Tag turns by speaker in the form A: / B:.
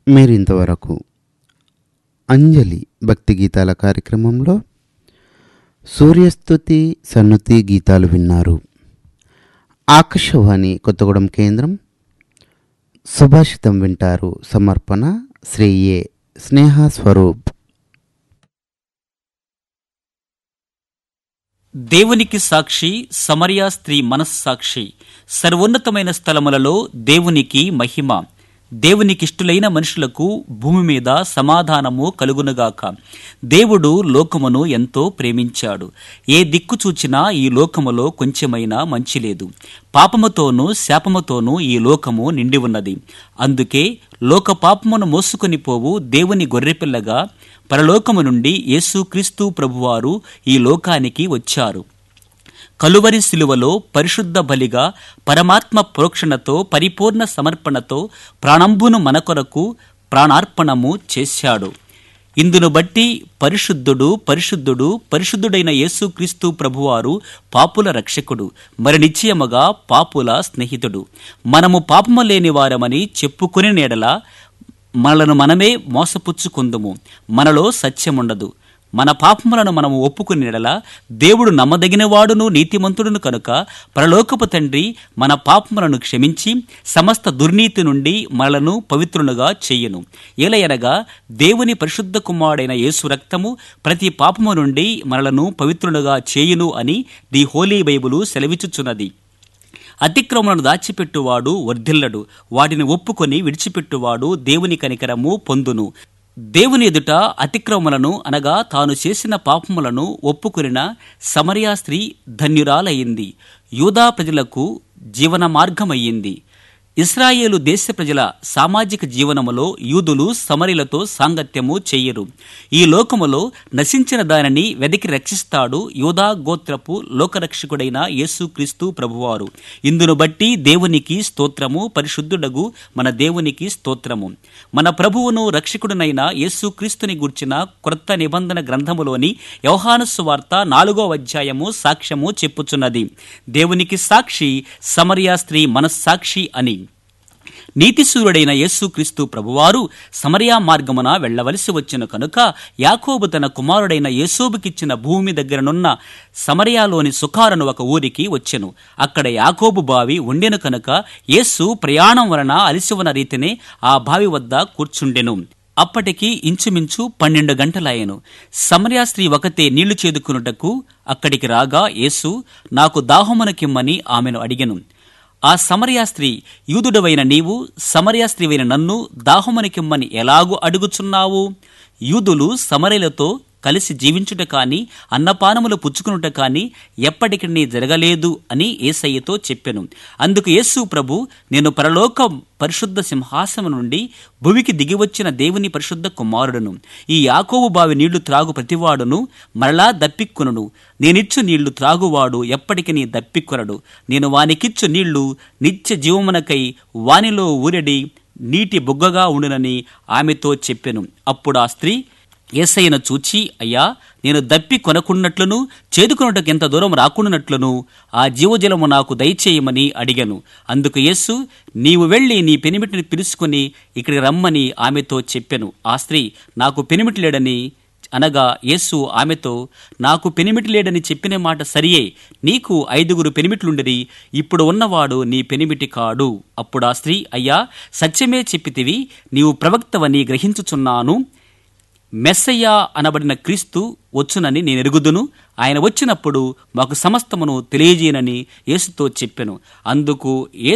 A: మీరింతవరకు అంజలి భక్తి గీతాల కార్యక్రమంలో సూర్యస్తుతి సన్నుతి గీతాలు విన్నారు. ఆకాశవాణి కొత్తగూడెం కేంద్రం సుభాషితం వింటారు. సమర్పణ శ్రీ ఏ స్నేహ స్వరూప్.
B: దేవునికి సాక్షి, సమరియా స్త్రీ మనస్సాక్షి. సర్వోన్నతమైన స్థలములలో దేవునికి మహిమ. దేవునికిష్టులైన మనుషులకు భూమి మీద సమాధానము కలుగునుగాక. దేవుడు లోకమును ఎంతో ప్రేమించాడు. ఏ దిక్కు చూచినా ఈ లోకములో కొంచెమైనా మంచి లేదు. పాపముతోనూ శాపముతోనూ ఈ లోకము నిండి ఉన్నది. అందుకే లోక పాపమును మోసుకొని పోవు దేవుని గొర్రెపిల్లగా పరలోకము నుండి యేసుక్రీస్తు ప్రభువారు ఈ లోకానికి వచ్చారు. కలువరి శిలువలో పరిశుద్ధ బలిగా పరమాత్మ ప్రోక్షణతో పరిపూర్ణ సమర్పణతో ప్రాణంబును మన కొరకు ప్రాణార్పణము చేశాడు. ఇందును బట్టి పరిశుద్ధుడు పరిశుద్ధుడు పరిశుద్ధుడైన యేసుక్రీస్తు ప్రభువారు పాపుల రక్షకుడు, మరి నిశ్చయముగా పాపుల స్నేహితుడు. మనము పాపము లేని వారమని చెప్పుకుని నేడల మనలను మనమే మోసపుచ్చుకుందుము. మనలో సత్యముండదు. మన పాపములను మనము ఒప్పుకునేలా దేవుడు నమ్మదగినవాడును నీతిమంతుడును కనుక పరలోకపు తండ్రి మన పాపములను క్షమించి సమస్త దుర్నీతి నుండి మనలను పవిత్రులుగా చెయ్యను. ఏలయనగా దేవుని పరిశుద్ధ కుమారుడైన యేసు రక్తము ప్రతి పాపము నుండి మనలను పవిత్రులుగా చేయును అని ది హోలీ బైబిలు సెలవిచ్చుచున్నది. అతిక్రమలను దాచిపెట్టువాడు వర్ధిల్లడు, వాటిని ఒప్పుకొని విడిచిపెట్టువాడు దేవుని కనికరము పొందును. దేవుని ఎదుట అతిక్రమలను అనగా తాను చేసిన పాపములను ఒప్పుకొనిన సమరియా స్త్రీ ధన్యురాలయ్యింది. యూదా ప్రజలకు జీవన మార్గమయ్యింది. ఇశ్రాయేలు దేశ ప్రజల సామాజిక జీవనములో యూదులు సమరీలతో సాంగత్యము చెయ్యరు. ఈ లోకములో నశించిన దానిని వెదికి రక్షిస్తాడు యూదా గోత్రపు లోకరక్షకుడైన యేసుక్రీస్తు ప్రభువారు. ఇందును బట్టి దేవునికి స్తోత్రము, పరిశుద్ధుడగు మన దేవునికి స్తోత్రము. మన ప్రభువును రక్షకుడునైన యేసుక్రీస్తుని గూర్చిన క్రొత్త నిబంధన గ్రంథములోని యోహాను సువార్త 4వ అధ్యాయము సాక్ష్యము చెప్పుచున్నది. దేవునికి సాక్షి, సమరియా స్త్రీ మనస్సాక్షి అని. నీతిశూరుడైన యేసుక్రీస్తు ప్రభువారు సమరియా మార్గమున వెళ్లవలసి వచ్చిన కనుక యాకోబు తన కుమారుడైన యేసోబుకిచ్చిన భూమి దగ్గరనున్న సమరయాలోని సుఖారను ఒక ఊరికి వచ్చెను. అక్కడ యాకోబు బావి ఉండెను కనుక యేసు ప్రయాణం వలన అలిసి ఉన్న రీతినే ఆ బావి వద్ద కూర్చుండెను. అప్పటికి ఇంచుమించు 12 గంటలాయెను. సమరియా స్త్రీ ఒకతే నీళ్లు చేదుకునుటకు అక్కడికి రాగా యేసు నాకు దాహమునకిమ్మని ఆమెను అడిగెను. ఆ సమరియా స్త్రీ, యూదుడవైన నీవు సమరియా స్త్రీవైన నన్ను దాహమునకిమ్మని ఎలాగూ అడుగుచున్నావు? యూదులు సమరయులతో కలిసి జీవించుట కాని అన్నపానములు పుచ్చుకునుట కాని ఎప్పటికీ జరగలేదు అని యేసయ్యతో చెప్పెను. అందుకు యేసు ప్రభు, నేను పరలోక పరిశుద్ధ సింహాసనం నుండి భూమికి దిగివచ్చిన దేవుని పరిశుద్ధ కుమారుడును. ఈ యాకోబు బావి నీళ్లు త్రాగు ప్రతివాడును మరలా దప్పిక్కును. నేనిచ్చు నీళ్లు త్రాగువాడు ఎప్పటికీ దప్పికొనడు. నేను వానికిచ్చు నీళ్లు నిత్య జీవమునకై వానిలో ఊరెడి నీటి బుగ్గగా ఉండునని ఆమెతో చెప్పెను. అప్పుడు ఆ స్త్రీ యేసయ్యను చూచి, అయ్యా, నేను దప్పి కొనకున్నట్లును చేదుకున్నటకు ఎంత దూరం రాకుండానట్లును ఆ జీవజలము నాకు దయచేయమని అడిగాను. అందుకు యేసు, నీవు వెళ్ళి నీ పెనిమిటిని పిలుచుకుని ఇక్కడికి రమ్మని ఆమెతో చెప్పెను. ఆ స్త్రీ, నాకు పెనిమిటి లేడని అనగా యేసు ఆమెతో, నాకు పెనిమిటి లేడని చెప్పిన మాట సరియే. నీకు 5 పెనిమిట్లుండిరి, ఇప్పుడు ఉన్నవాడు నీ పెనిమిటి కాడు. అప్పుడు ఆ స్త్రీ, అయ్యా, సత్యమే చెప్పితివి, నీవు ప్రవక్తవని గ్రహించుచున్నాను. మెస్సయ్య అనబడిన క్రీస్తు వచ్చునని నేను ఎరుగుదును. ఆయన వచ్చినప్పుడు మాకు సమస్తమును తెలియజేయనని యేసుతో చెప్పెను. అందుకు